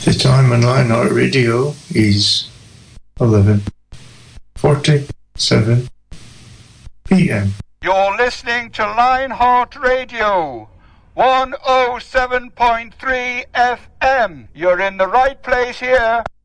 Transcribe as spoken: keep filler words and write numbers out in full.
The time on Lionheart Radio is eleven forty-seven p.m. You're listening to Lionheart Radio, one oh seven point three F M. You're in the right place here.